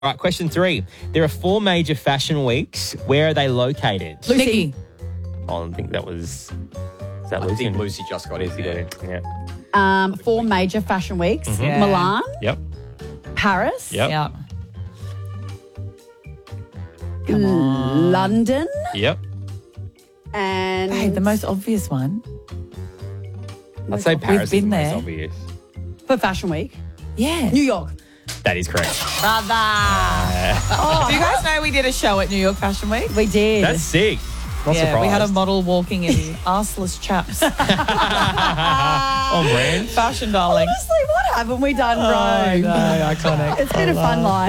All right, question 3. There are 4 major fashion weeks. Where are they located? Lucy. Oh, I think that was... Is that I Lucy? think Lucy just got Lucy it. got it. Yeah. 4 major fashion weeks. Yeah. Milan, Yep. Paris, Yep. Yeah. London, Yep. and Hey, the most obvious one. I'd say Paris is the been most there. obvious. for Fashion Week. Yeah. New York. That is correct. Do you guys know we did a show at New York Fashion Week? We did. That's sick. Not surprised. We had a model walking in arseless chaps. On brand. Fashion, darling. Honestly, what haven't we done Oh, wrong? no, iconic. It's been a fun life.